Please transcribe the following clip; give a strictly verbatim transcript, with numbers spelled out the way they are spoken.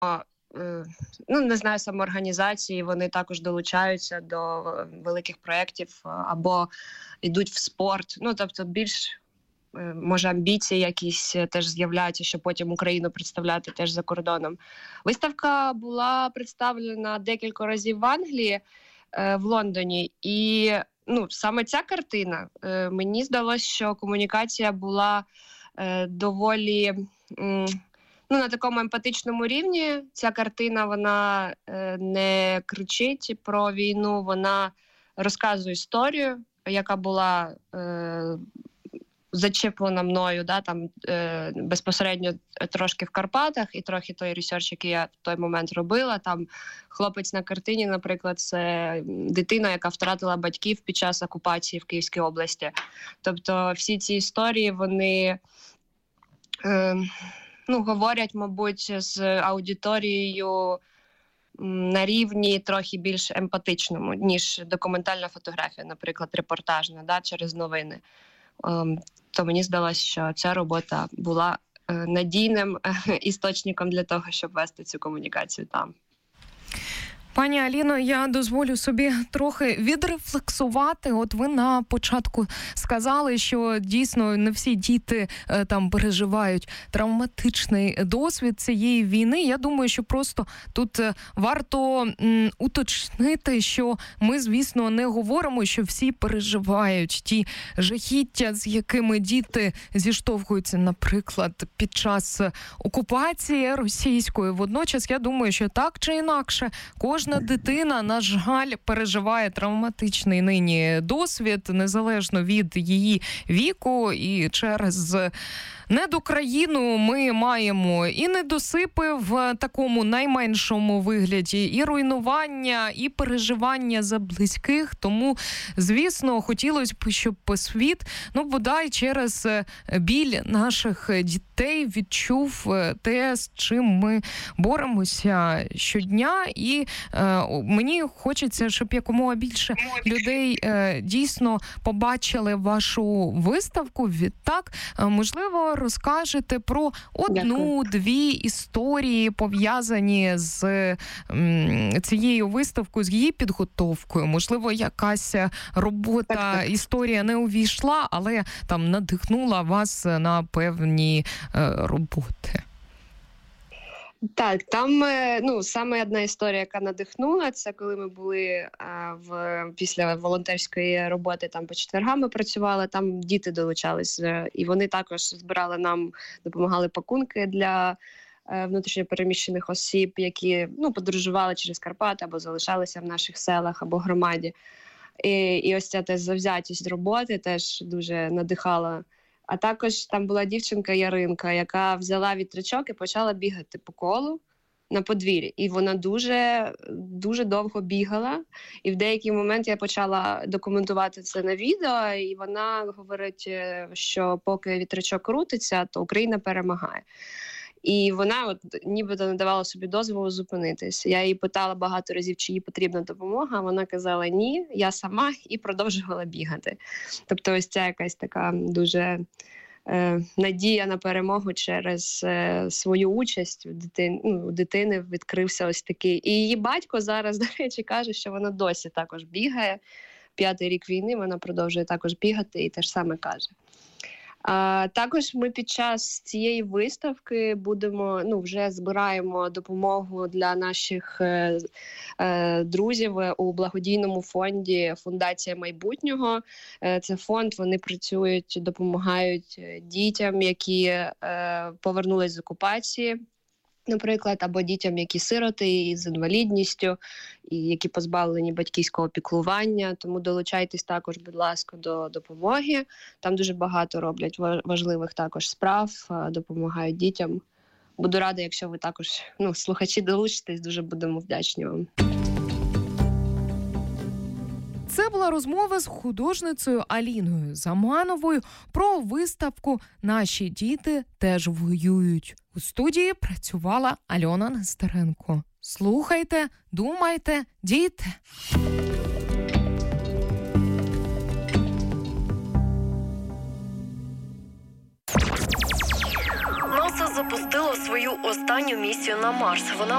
ну, не знаю, самоорганізації, вони також долучаються до великих проєктів або йдуть в спорт. Ну, тобто більш, може, амбіції якісь теж з'являються, щоб потім Україну представляти теж за кордоном. Виставка була представлена декілька разів в Англії, в Лондоні, і ну, саме ця картина, мені здалося, що комунікація була доволі... Ну, на такому емпатичному рівні. Ця картина, вона е, не кричить про війну, вона розказує історію, яка була е, зачеплена мною, да, там, е, безпосередньо трошки в Карпатах, і трохи той ресерч, який я в той момент робила. Там хлопець на картині, наприклад, це дитина, яка втратила батьків під час окупації в Київській області. Тобто всі ці історії, вони... Е, Ну, говорять, мабуть, з аудиторією на рівні трохи більш емпатичному, ніж документальна фотографія, наприклад, репортажна, да, через новини. Ем, то мені здалося, що ця робота була е, надійним е, істочником для того, щоб вести цю комунікацію там. Пані Аліно, я дозволю собі трохи відрефлексувати. От ви на початку сказали, що дійсно не всі діти е, там переживають травматичний досвід цієї війни. Я думаю, що просто тут е, варто м, уточнити, що ми, звісно, не говоримо, що всі переживають ті жахіття, з якими діти зіштовхуються, наприклад, під час окупації російської. Водночас, я думаю, що так чи інакше, кожен Кожна дитина, на жаль, переживає травматичний нині досвід, незалежно від її віку, і через недокраїну ми маємо і недосипи в такому найменшому вигляді, і руйнування, і переживання за близьких. Тому, звісно, хотілося б, щоб світ, ну, бодай через біль наших дітей відчув те, з чим ми боремося щодня. І е, мені хочеться, щоб якомога більше людей е, дійсно побачили вашу виставку. Відтак, е, можливо, розкажете про одну-дві історії, пов'язані з м, цією виставкою, з її підготовкою. Можливо, якась робота, так, так. історія не увійшла, але там надихнула вас на певні е, роботи. Так, там, ну, саме одна історія, яка надихнула, це коли ми були а, в, після волонтерської роботи, там по четвергам ми працювали, там діти долучались, і вони також збирали нам, допомагали пакунки для е, внутрішньопереміщених осіб, які, ну, подорожували через Карпати або залишалися в наших селах або громаді. І, і ось ця теж завзятість роботи теж дуже надихала. А також там була дівчинка Яринка, яка взяла вітрячок і почала бігати по колу на подвір'ї. І вона дуже, дуже довго бігала. І в деякий момент я почала документувати це на відео, і вона говорить, що поки вітрячок крутиться, то Україна перемагає. І вона от нібито не давала собі дозволу зупинитись. Я її питала багато разів, чи їй потрібна допомога, а вона казала ні, я сама, і продовжувала бігати. Тобто ось ця якась така дуже е, надія на перемогу через е, свою участь у дитини, ну, у дитини відкрився ось такий. І її батько зараз, до речі, каже, що вона досі також бігає. П'ятий рік війни вона продовжує також бігати і те ж саме каже. А, також ми під час цієї виставки будемо, ну, вже збираємо допомогу для наших е, е, друзів у благодійному фонді «Фундація майбутнього». Е, це фонд, вони працюють, допомагають дітям, які е, повернулись з окупації, наприклад, або дітям, які сироти з інвалідністю, і які позбавлені батьківського піклування. Тому долучайтесь також, будь ласка, до допомоги. Там дуже багато роблять важливих також справ, допомагають дітям. Буду рада, якщо ви також, ну, слухачі, долучитесь, дуже будемо вдячні вам. Це була розмова з художницею Аліною Замановою про виставку «Наші діти теж воюють». У студії працювала Альона Нестеренко. Слухайте, думайте, дійте. НАСА запустило свою останню місію на Марс. Вона